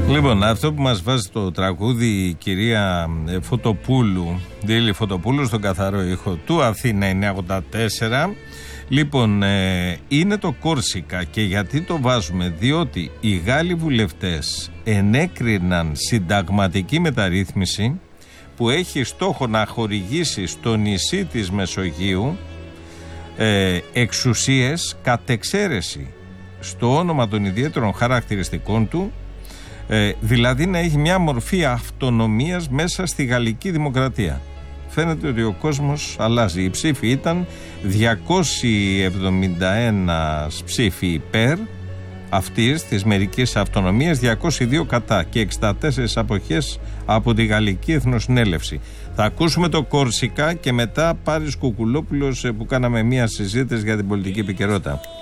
Λοιπόν, αυτό που μας βάζει το τραγούδι η κυρία Φωτοπούλου, Δήλη Φωτοπούλου, στον καθαρό ήχο του Αθήνα 984. Λοιπόν, είναι το Κόρσικα. Και γιατί το βάζουμε? Διότι οι Γάλλοι βουλευτές ενέκριναν συνταγματική μεταρρύθμιση που έχει στόχο να χορηγήσει στο νησί της Μεσογείου εξουσίες κατ' εξαίρεση στο όνομα των ιδιαίτερων χαρακτηριστικών του, δηλαδή να έχει μια μορφή αυτονομίας μέσα στη γαλλική δημοκρατία. Φαίνεται ότι ο κόσμος αλλάζει. Η ψήφη ήταν 271 ψήφοι υπέρ αυτής της μερικής αυτονομίας, 202 κατά και 64 αποχές από τη Γαλλική Εθνοσυνέλευση. Θα ακούσουμε το Κόρσικα και μετά Πάρης Κουκουλόπουλος, που κάναμε μια συζήτηση για την πολιτική επικαιρότητα.